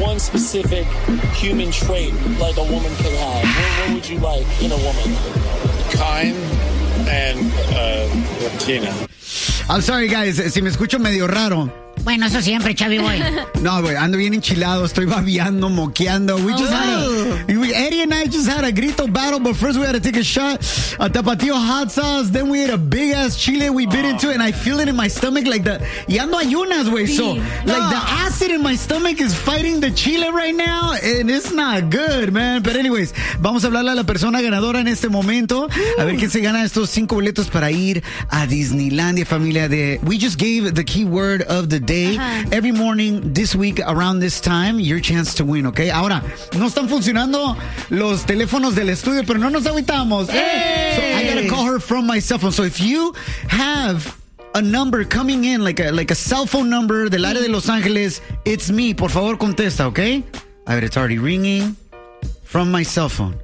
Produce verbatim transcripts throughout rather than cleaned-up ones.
one specific human trait like a woman could have, what, what would you like in a woman? Kind and uh, Latina. I'm sorry, guys, si me escucho medio raro. Bueno, eso siempre, Chavi Boy. No, güey, ando bien enchilado, estoy babeando, moqueando. We just oh. had a, we, Eddie and I just had a grito battle, but first we had to take a shot of Tapatio hot sauce, then we ate a big-ass chile we bit oh. into it, and I feel it in my stomach like the... Y ando ayunas, güey, sí. so... No. Like, the acid in my stomach is fighting the chile right now, and it's not good, man. But anyways, vamos a hablarle a la persona ganadora en este momento, a ver quién se gana estos cinco boletos para ir a Disneylandia, familia de... We just gave the keyword of the day. Uh-huh. Every morning this week around this time, your chance to win, okay? Ahora, no están funcionando los teléfonos del estudio, pero no nos agüitamos. Hey. So I gotta call her from my cell phone. So if you have a number coming in, like a like a cell phone number del área de Los Ángeles, it's me. Por favor, contesta, okay? A ver, it's already ringing from my cell phone.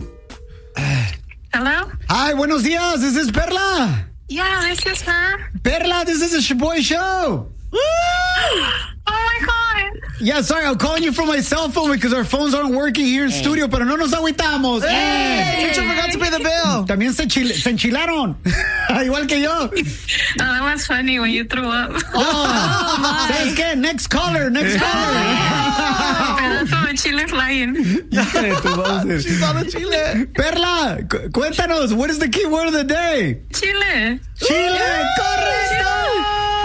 Hello? Hi, buenos días. This is Perla. Yeah, this is her. Perla, this is a Shaboy show. Woo! Oh my God. Yeah, sorry, I'm calling you from my cell phone because our phones aren't working here in hey. studio, pero no nos agüitamos. Hey, you forgot to pay the bill. También se, chile, se enchilaron. Igual que yo. Oh, that was funny when you threw up. Oh, oh ¿sabes qué? Next caller, next caller. Pedazo de chile flying. She's on the chile. Perla, cu- cuéntanos, what is the key word of the day? Chile. Chile, correcto.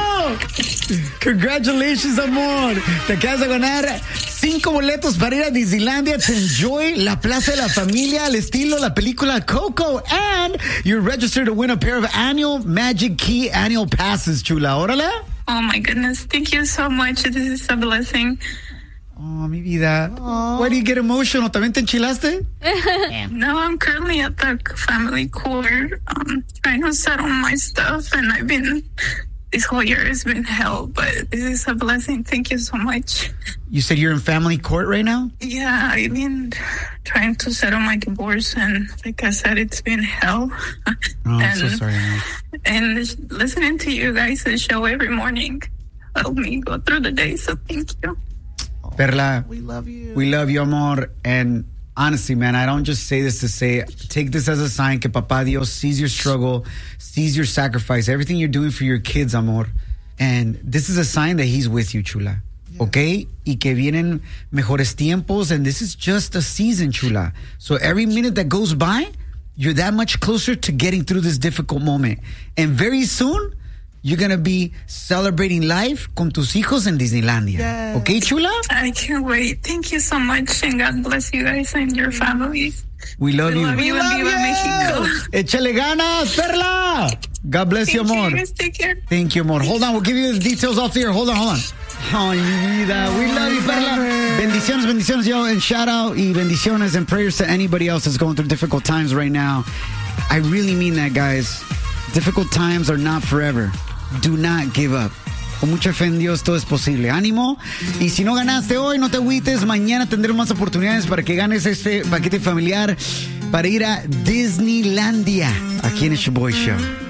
Congratulations, amor. Te acabas de ganar cinco boletos para ir a Disneylandia to enjoy la Plaza de la Familia al estilo la película Coco. And you're registered to win a pair of annual Magic Key annual passes, chula. Órale. Oh, my goodness. Thank you so much. This is a blessing. Oh, mi vida. Oh. Why do you get emotional? ¿También te enchilaste? No, I'm currently at the family court um, trying to settle my stuff, and I've been... This whole year has been hell, but this is a blessing. Thank you so much. You said you're in family court right now? Yeah, I've been trying to settle my divorce, and like I said, it's been hell. Oh, I'm and, so sorry. Man. And listening to you guys' show every morning helped me go through the day, so thank you. Perla, we love you. We love you, amor. And honestly, man, I don't just say this to say, take this as a sign que Papá Dios sees your struggle, sees your sacrifice, everything you're doing for your kids, amor. And this is a sign that he's with you, chula. Yeah. Okay? Y que vienen mejores tiempos, and this is just a season, chula. So every minute that goes by, you're that much closer to getting through this difficult moment. And very soon, you're going to be celebrating life con tus hijos en Disneylandia. Yes. Okay, chula? I can't wait. Thank you so much, and God bless you guys and your families. We love we you. Love you we and love Viva you. Mexico. Échale ganas, Perla. God bless Thank you, amor. You guys take care. Thank you, amor. Hold on, we'll give you the details off the air. Hold on, hold on. Ay, mi vida. We love you, Perla. Bendiciones, bendiciones, yo, and shout out y bendiciones and prayers to anybody else that's going through difficult times right now. I really mean that, guys. Difficult times are not forever. Do not give up. Con mucha fe en Dios todo es posible. Ánimo. Y si no ganaste hoy, no te agüites. Mañana tendremos más oportunidades para que ganes este paquete familiar para ir a Disneylandia aquí en el Shaboy Show.